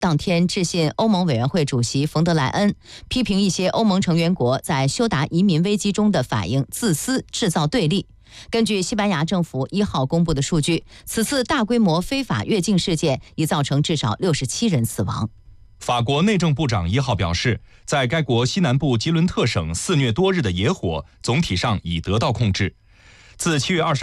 当天致信欧盟委员会主席冯德莱恩，批评一些欧盟成员国在休达移民危机中的反应自私，制造对立。根据西班牙政府1号公布的数据，此次大规模非法越境事件已造成至少67人死亡。 法国内政部长1号表示，在该国西南部吉伦特省肆虐多日的野火总体上已得到控制。自7月22